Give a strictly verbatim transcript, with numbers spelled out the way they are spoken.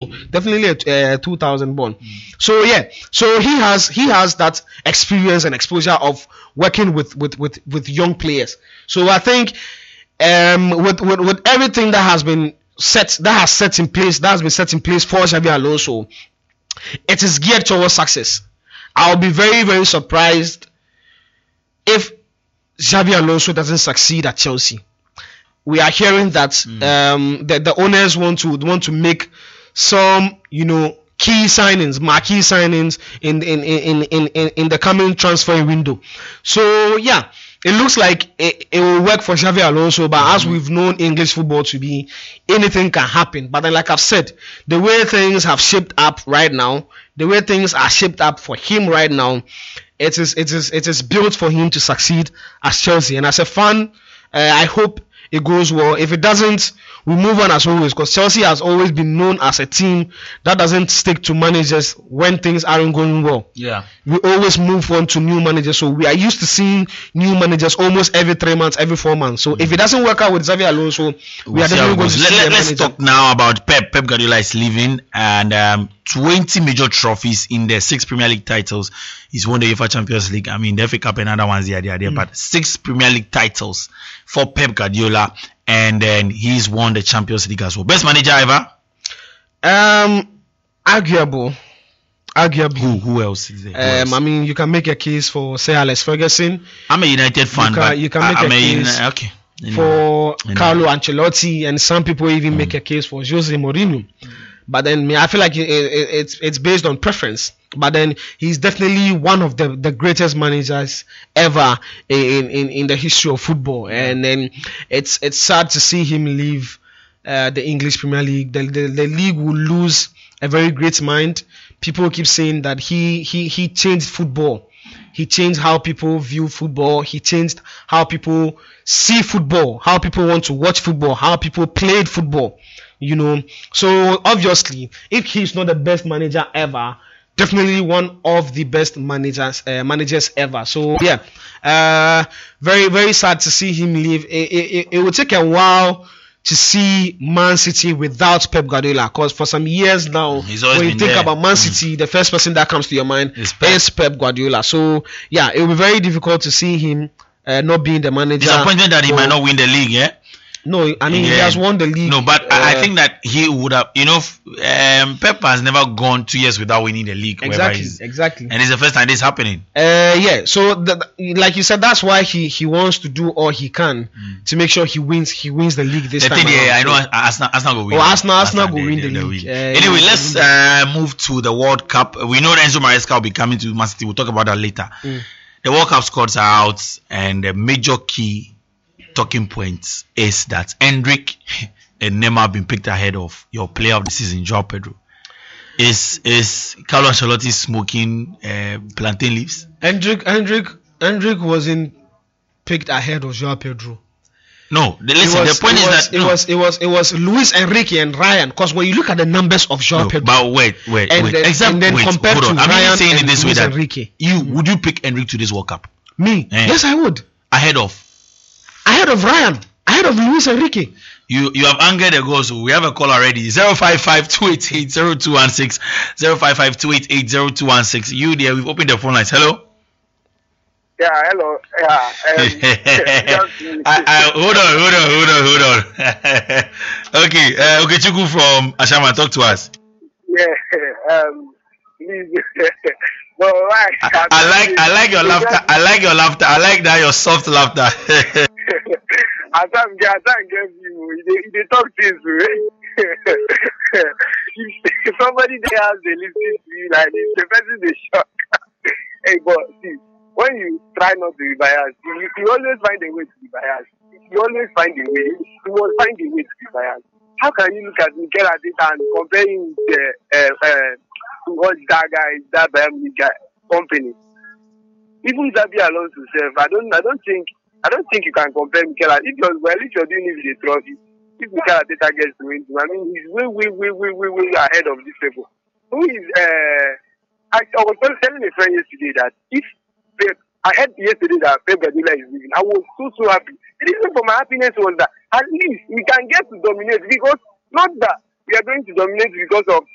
definitely a uh, two thousand born. Mm. So yeah, so he has he has that experience and exposure of working with with with, with young players. So I think um with, with with everything that has been set that has set in place that has been set in place for Xabi Alonso, it is geared towards success. I'll be very very surprised if Xabi Alonso doesn't succeed at Chelsea. We are hearing that mm. um the, the owners want to want to make some, you know, key signings, marquee signings in in in in in, in the coming transfer window. So yeah, it looks like it, it will work for Xabi Alonso, but mm-hmm. as we've known English football to be, anything can happen. But then, like I've said, the way things have shaped up right now, the way things are shaped up for him right now, it is it is it is built for him to succeed at Chelsea. And as a fan, uh, I hope it goes well. If it doesn't, we move on as always, because Chelsea has always been known as a team that doesn't stick to managers when things aren't going well. Yeah, we always move on to new managers. So we are used to seeing new managers almost every three months, every four months. So mm-hmm. if it doesn't work out with Xabi Alonso, we we'll are definitely going to let, see let, a Let's manager. talk now about Pep. Pep Guardiola is leaving, and um, twenty major trophies in the six Premier League titles. He's won the UEFA Champions League. I mean, the F A Cup and other ones here, there, there, mm. but six Premier League titles for Pep Guardiola. And then he's won the Champions League as well. Best manager ever? Um, arguable. Arguable. Who who else is there? Who Um, else? I mean, you can make a case for Sir Alex Ferguson. I'm a United fan, You can- but you can make I, a I mean, case okay. You know, For you know. Carlo Ancelotti, and some people even make a case for Jose Mourinho. But then me, I feel like it, it, it's it's based on preference. But then he's definitely one of the, the greatest managers ever in, in, in the history of football. And then it's it's sad to see him leave uh, the English Premier League. The, the the league will lose a very great mind. People keep saying that he he he changed football. He changed how people view football. He changed how people see football, how people want to watch football, how people played football. You know, so obviously, if he's not the best manager ever, definitely one of the best managers uh, managers ever. So yeah, uh, very very sad to see him leave. It, it, it will take a while to see Man City without Pep Guardiola, because for some years now, He's always when you been think there. about Man City, mm. the first person that comes to your mind It's Pep. is Pep Guardiola. So yeah, it will be very difficult to see him uh, not being the manager. Disappointed that he for- might not win the league, yeah? No, I mean he Yeah. has won the league. No, but I I uh, think that he would have, you know, f- um, Pep has never gone two years without winning the league. wherever exactly, he's- exactly. And it's the first time this is happening. Uh, yeah. So, the, the- like you said, that's why he, he wants to do all he can to make sure he wins. He wins the league this The time. thing, yeah, I around. know So- Arsenal, Arsenal will win. Oh, Arsenal- Arsenal will they- win they- the they league. win. Uh, Anyway, yeah, let's they uh, move to the World Cup. We know that Enzo Maresca will be coming to Man City. We'll talk about that later. Mm. The World Cup squads are out, and the major key talking points is that Endrick and Neymar have been picked ahead of your player of the season, Joao Pedro. Is is Carlo Ancelotti smoking uh, plantain leaves? Hendrick, Hendrick, Hendrick wasn't picked ahead of Joao Pedro. No, the, It listen. was, the point it is was, that it no, was it was it was Luis Enrique and Ryan. Because when you look at the numbers of Joao no, Pedro, but wait, wait, and wait. then, Except and then wait, compared hold to on. I'm Ryan even saying it and this way Luis that Enrique, you would you pick Enrique to this World Cup me, Eh. yes, I would. ahead of Ahead of Ryan, ahead of Luis Enrique. you? You have angered the goal, so we have a call already. Zero five five two eight eight zero two one six zero five five two eight eight zero two one six. You there? We've opened the phone lines. Hello. Yeah, hello. Yeah. Um, I, I, hold on, hold on, hold on, hold on. okay, uh, okay, Chuku from Ashama, talk to us. yeah. Um, please. But why? I, I like, I like your laughter. I like your laughter. I like that your soft laughter. I can't get, I can't get you. They, they talk things, right? If somebody there has they listen to you like this, the person they shock. Hey, but see, when you try not to be biased, you, you always find a way to be biased. You always find a way. You must find a way to be biased. How can you look at Mikel Arteta and compare him with uh, uh, uh, what that guy, that Bayern Munich guy company? Even Xabi Alonso himself, I don't, I don't think, I don't think you can compare Mikel Arteta. If you're, well, if you're doing it with a trophy, if Mikel Arteta gets to win, I mean, he's way, way, way, way, way, way ahead of these people. Who is? Uh, I, I was telling a friend yesterday that if Pep, I heard yesterday that Pep Guardiola is leaving, I was so so happy. The reason for my happiness was that at least we can get to dominate, because not that we are going to dominate because of